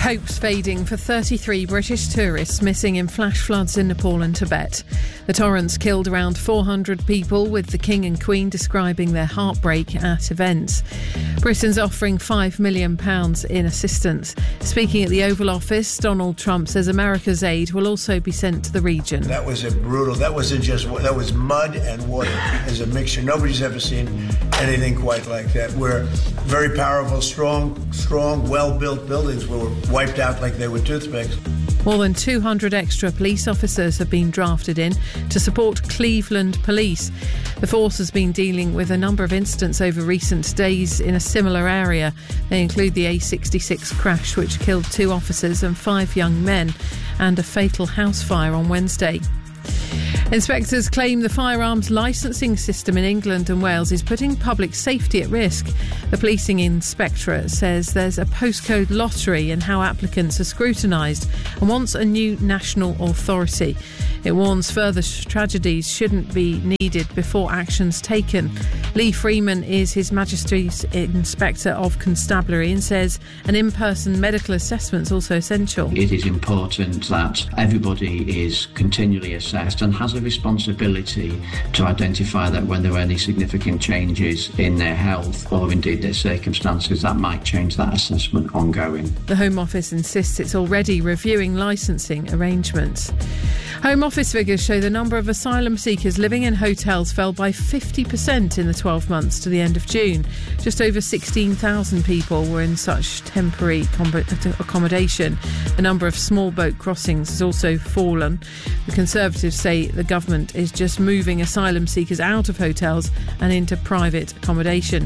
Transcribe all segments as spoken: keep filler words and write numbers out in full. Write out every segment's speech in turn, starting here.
Hopes fading for thirty-three British tourists missing in flash floods in Nepal and Tibet. The torrents killed around four hundred people, with the King and Queen describing their heartbreak at events. Britain's offering five million pounds in assistance. Speaking at the Oval Office, Donald Trump says America's aid will also be sent to the region. That was a brutal, that wasn't just, that was mud and water as a mixture. Nobody's ever seen anything quite like that. Where very powerful, strong, strong, well-built buildings were wiped out like they were toothpicks. More than two hundred extra police officers have been drafted in to support Cleveland Police. The force has been dealing with a number of incidents over recent days in a similar area. They include the A sixty-six crash, which killed two officers and five young men, and a fatal house fire on Wednesday. Inspectors claim the firearms licensing system in England and Wales is putting public safety at risk. The policing inspectorate says there's a postcode lottery in how applicants are scrutinised and wants a new national authority. It warns further tragedies shouldn't be needed before action's taken. Lee Freeman is His Majesty's Inspector of Constabulary and says an in-person medical assessment is also essential. It is important that everybody is continually assessed and has a responsibility to identify that when there are any significant changes in their health or indeed their circumstances, that might change that assessment ongoing. The Home Office insists it's already reviewing licensing arrangements. Home Office figures show the number of asylum seekers living in hotels fell by fifty percent in the twelve months to the end of June. Just over sixteen thousand people were in such temporary accommodation. The number of small boat crossings has also fallen. The Conservatives say the government is just moving asylum seekers out of hotels and into private accommodation.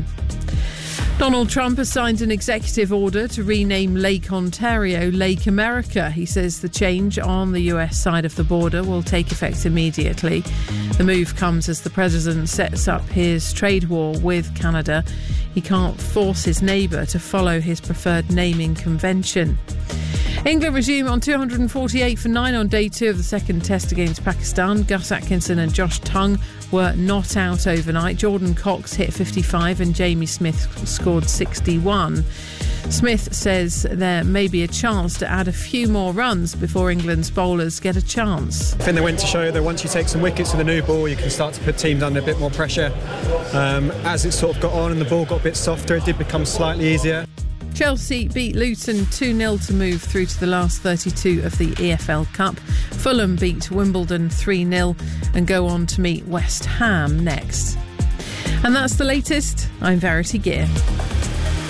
Donald Trump has signed an executive order to rename Lake Ontario Lake America. He says the change on the U S side of the border will take effect immediately. The move comes as the president sets up his trade war with Canada. He can't force his neighbour to follow his preferred naming convention. England resume on two hundred forty-eight for nine on day two of the second test against Pakistan. Gus Atkinson and Josh Tongue were not out overnight. Jordan Cox hit fifty-five and Jamie Smith scored sixty-one. Smith says there may be a chance to add a few more runs before England's bowlers get a chance. I think they went to show that once you take some wickets with a new ball, you can start to put teams under a bit more pressure. Um, as it sort of got on and the ball got a bit softer, it did become slightly easier. Chelsea beat Luton two nil to move through to the last thirty-two of the E F L Cup. Fulham beat Wimbledon three nil and go on to meet West Ham next. And that's the latest. I'm Verity Gear.